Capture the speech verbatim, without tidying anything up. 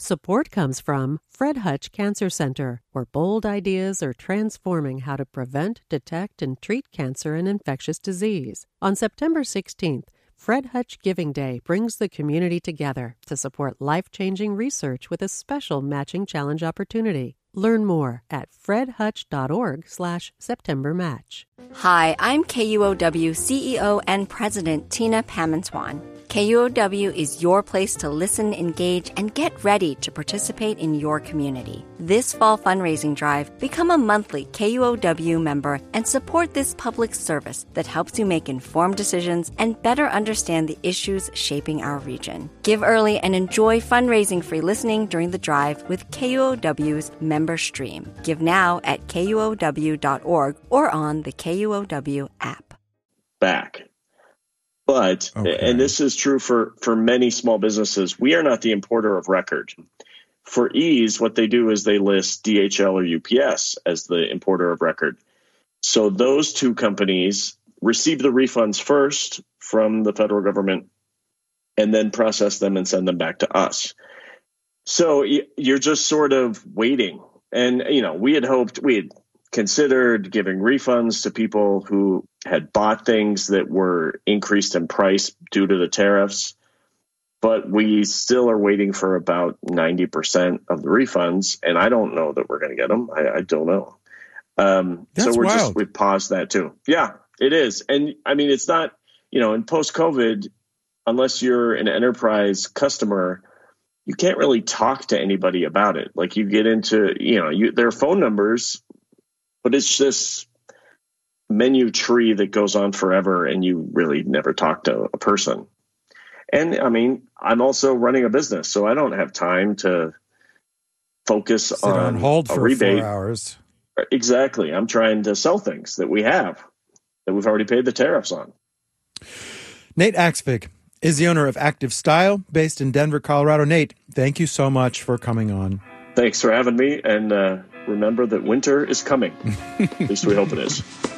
Support comes from Fred Hutch Cancer Center, where bold ideas are transforming how to prevent, detect, and treat cancer and infectious disease. On September sixteenth, Fred Hutch Giving Day brings the community together to support life-changing research with a special matching challenge opportunity. Learn more at fredhutch.org slash September Match. Hi, I'm K U O W C E O and President Tina Pamenswan. K U O W is your place to listen, engage, and get ready to participate in your community. This fall fundraising drive, become a monthly K U O W member and support this public service that helps you make informed decisions and better understand the issues shaping our region. Give early and enjoy fundraising free listening during the drive with K U O W's member stream. Give now at K U O W dot org or on the K U O W app. Back. But, okay. And this is true for, for many small businesses, we are not the importer of record. For ease, what they do is they list D H L or U P S as the importer of record. So those two companies receive the refunds first from the federal government and then process them and send them back to us. So you're just sort of waiting. And, you know, we had hoped, we had considered giving refunds to people who had bought things that were increased in price due to the tariffs, but we still are waiting for about ninety percent of the refunds, and I don't know that we're going to get them. I, I don't know. Um, That's so we're wild. just, we paused that too. Yeah, it is. And I mean, it's not, you know, in post-COVID, unless you're an enterprise customer, you can't really talk to anybody about it. Like you get into, you know, you, their phone numbers, but it's this menu tree that goes on forever and you really never talk to a person. And I mean, I'm also running a business, so I don't have time to focus Sit on, on hold a for rebate. four hours. Exactly. I'm trying to sell things that we have, that we've already paid the tariffs on. Nate Axvig is the owner of Active Style, based in Denver, Colorado. Nate, thank you so much for coming on. Thanks for having me, and uh, remember that winter is coming. At least we hope it is.